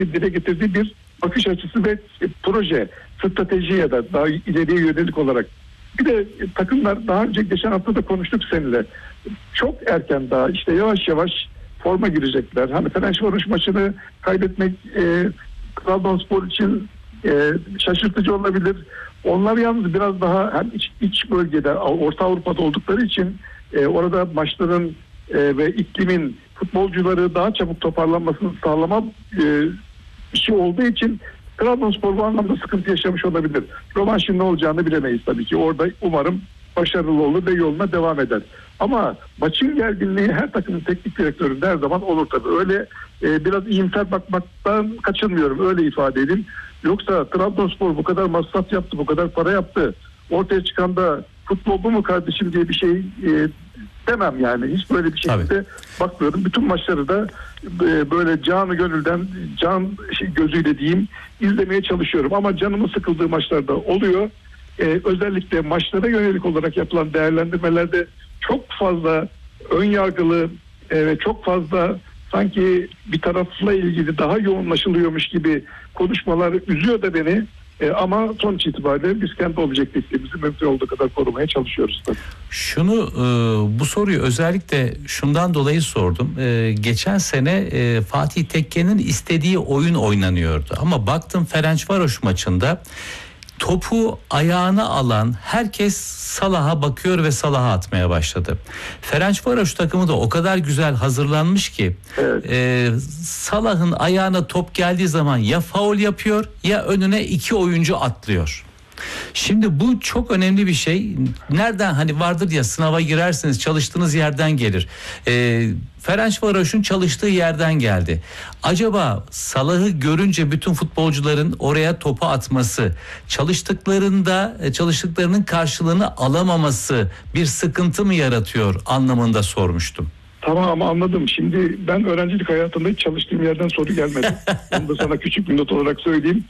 dile getirdiği bir bakış açısı ve proje, strateji ya da daha ileriye yönelik olarak. Bir de takımlar daha önce geçen hafta da konuştuk seninle. Çok erken daha işte yavaş yavaş forma girecekler. Hani Fenerbahçe maçını kaybetmek Trabzonspor için şaşırtıcı olabilir. Onlar yalnız biraz daha hem iç bölgede Orta Avrupa'da oldukları için orada maçların ve iklimin futbolcuları daha çabuk toparlanmasını sağlama işi olduğu için Trabzonspor bu anlamda sıkıntı yaşamış olabilir. Rövanşın ne olacağını bilemeyiz tabii ki. Orada umarım başarılı olur ve yoluna devam eder. Ama maçın gerginliği her takımın teknik direktöründe her zaman olur tabii. Öyle biraz iyimser bakmaktan kaçınmıyorum. Öyle ifade edeyim. Yoksa Trabzonspor bu kadar masraf yaptı, bu kadar para yaptı. Ortaya çıkan da futbol bu mu kardeşim diye bir şey demem yani. Hiç böyle bir şekilde bakmıyorum. Bütün maçları da böyle canı gönülden, gözüyle diyeyim izlemeye çalışıyorum. Ama canımın sıkıldığı maçlarda oluyor. Özellikle maçlara yönelik olarak yapılan değerlendirmelerde çok fazla ön yargılı ve çok fazla sanki bir tarafla ilgili daha yoğunlaşılıyormuş gibi konuşmalar üzüyor da beni. Ama sonuç itibariyle biz kendi objektifliğimizi mümkün olduğu kadar korumaya çalışıyoruz. Bu soruyu özellikle şundan dolayı sordum. Geçen sene Fatih Tekke'nin istediği oyun oynanıyordu. Ama baktım Ferencvaros maçında topu ayağına alan herkes Salah'a bakıyor ve Salah'a atmaya başladı. Ferencvaros takımı da o kadar güzel hazırlanmış ki Salah'ın ayağına top geldiği zaman ya faul yapıyor ya önüne 2 oyuncu atlıyor. Şimdi bu çok önemli bir şey. Nereden hani vardır ya sınava girersiniz çalıştığınız yerden gelir. Ferencvaros'un çalıştığı yerden geldi. Acaba Salah'ı görünce bütün futbolcuların oraya topu atması, çalıştıklarının karşılığını alamaması bir sıkıntı mı yaratıyor anlamında sormuştum. Tamam anladım. Şimdi ben öğrencilik hayatımda hiç çalıştığım yerden soru gelmedi. Onu da sana küçük bir not olarak söyleyeyim.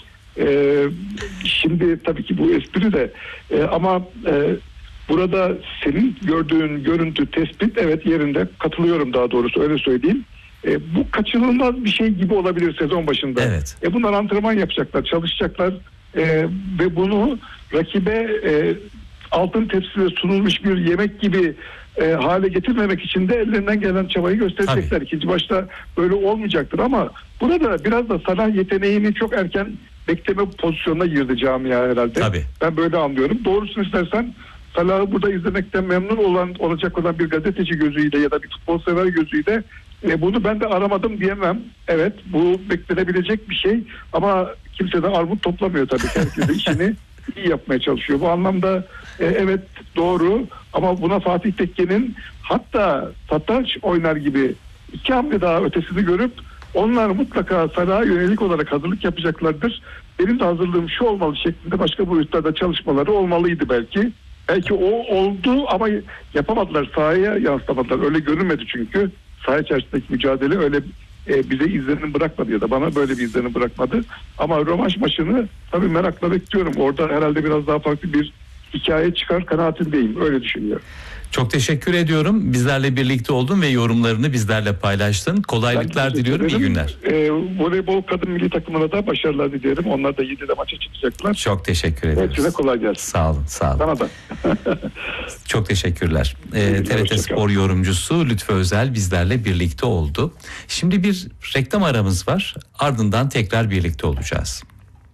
Şimdi tabii ki bu espri de ama burada senin gördüğün görüntü tespit evet yerinde, katılıyorum daha doğrusu öyle söyleyeyim. Bu kaçınılmaz bir şey gibi olabilir sezon başında. Evet. Bunlar antrenman yapacaklar, çalışacaklar ve bunu rakibe altın tepside sunulmuş bir yemek gibi hale getirmemek için de ellerinden gelen çabayı gösterecekler. Tabii. İkinci başta böyle olmayacaktır ama burada biraz da Salah yeteneğini çok erken bekleme pozisyonuna girdi camia herhalde. Tabii. Ben böyle anlıyorum. Doğrusunu istersen Salah'ı burada izlemekten memnun olacak olan bir gazeteci gözüyle ya da bir futbol sever gözüyle bunu ben de aramadım diyemem. Evet bu beklenebilecek bir şey ama kimse de armut toplamıyor tabii. Herkes de işini iyi yapmaya çalışıyor. Bu anlamda evet doğru ama buna Fatih Tekke'nin hatta satranç oynar gibi 2 hamle daha ötesini görüp onlar mutlaka Salah'a yönelik olarak hazırlık yapacaklardır. Benim de hazırlığım şu olmalı şeklinde başka boyutlarda çalışmaları olmalıydı belki. Belki o oldu ama yapamadılar, sahaya yansıtamadılar. Öyle görünmedi çünkü. Saha içerisindeki mücadele öyle bize izlenim bırakmadı ya da bana böyle bir izlenim bırakmadı. Ama rövanş maçını tabii merakla bekliyorum. Orada herhalde biraz daha farklı bir hikaye çıkar kanaatindeyim. Öyle düşünüyorum. Çok teşekkür ediyorum. Bizlerle birlikte oldun ve yorumlarını bizlerle paylaştın. Kolaylıklar diliyorum. İyi günler. Voleybol kadın milli takımına da başarılar diliyorum. Onlar da 7'de maça çıkacaklar. Çok teşekkür ediyoruz. Hepsine kolay gelsin. Sağ olun. Sağ olun. Sana da. Çok teşekkürler. TRT Spor yorumcusu Lütfü Özel bizlerle birlikte oldu. Şimdi bir reklam aramız var. Ardından tekrar birlikte olacağız.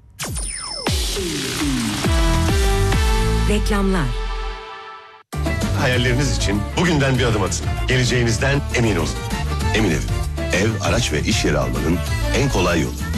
Reklamlar. Hayalleriniz için bugünden bir adım atın. Geleceğinizden emin olun. Emin Ev. Ev, araç ve iş yeri almanın en kolay yolu.